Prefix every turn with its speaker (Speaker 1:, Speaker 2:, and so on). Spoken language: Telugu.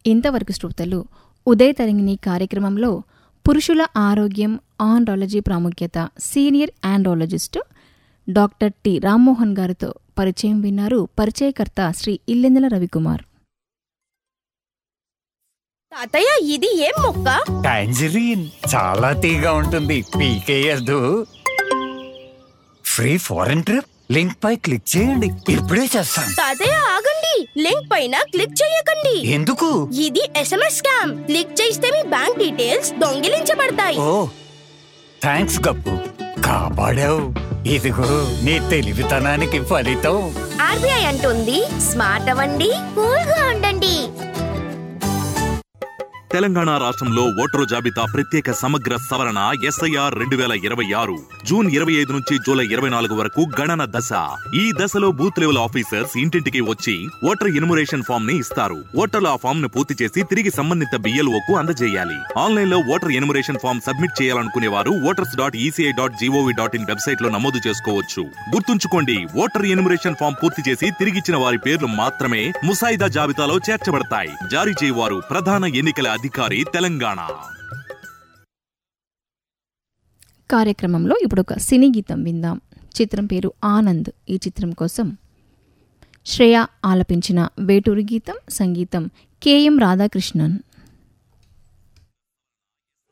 Speaker 1: ఇంతవరకు శ్రోతలు ఉదయ తరంగిణి కార్యక్రమంలో పురుషుల ఆరోగ్యం ఆండ్రాలజీ ప్రాముఖ్యత senior andrologist doctor T Rammohan గారితో పరిచయం విన్నారు. పరిచయకర్త శ్రీ ఇల్లెందల రవికుమార్.
Speaker 2: తాతయ్య ఇది ఏం మొక్క?
Speaker 3: టాంజరీన్, చాలా తీగా ఉంటుంది, పీకేయద్దు. ఫ్రీ ఫారెన్ ట్రిప్ లింక్ పై క్లిక్ చేయండి, ఇప్పుడే చేస్తాం.
Speaker 2: తాతయ్య ఆగండి, లింక్ పైన క్లిక్ చేయకండి.
Speaker 3: ఎందుకు?
Speaker 2: ఇది SMS స్కామ్. క్లిక్ చేస్తే మీ బ్యాంక్ డీటెయిల్స్ దొంగిలించబడతాయి.
Speaker 3: ఓ థాంక్స్ గప్పు, కాపాడావు. ఇదిగో నీ తెలివితనానికి ఫలితం.
Speaker 2: RBI అంటుంది స్మార్ట్ అవ్వండి, కూల్ గా ఉండండి.
Speaker 4: తెలంగాణ రాష్ట్రంలో ఓటరు జాబితా ప్రత్యేక సమగ్ర సవరణ SIR 2026 జూన్ 25 నుంచి జూలై 24 వరకు గణన దశ. ఈ దశలో బూత్ లెవెల్ ఆఫీసర్స్ ఇంటింటికి వచ్చి ఓటర్ ఎన్యుమరేషన్ ఫామ్ ని ఇస్తారు. ఓటర్లు ఆ ఫామ్ ను పూర్తి చేసి తిరిగి సంబంధిత BLOకు అందజేయాలి. ఆన్లైన్ లో ఓటర్ ఎన్యుమరేషన్ ఫామ్ సబ్మిట్ చేయాలనుకునే వారు voters.eci.gov.in వెబ్సైట్ లో నమోదు చేసుకోవచ్చు. గుర్తుంచుకోండి, ఓటర్ ఎన్యుమరేషన్ ఫామ్ పూర్తి చేసి తిరిగిచ్చిన వారి పేర్లు మాత్రమే ముసాయిదా జాబితాలో చేర్చబడతాయి. జారీ చేయవారు ప్రధాన ఎన్నికల అధికారి, తెలంగాణ.
Speaker 1: కార్యక్రమంలో ఇప్పుడు ఒక సినీ గీతం విందాం. చిత్రం పేరు ఆనంద్. ఈ చిత్రం కోసం శ్రేయ ఆలపించిన వేటూరి గీతం, సంగీతం KM రాధాకృష్ణన్.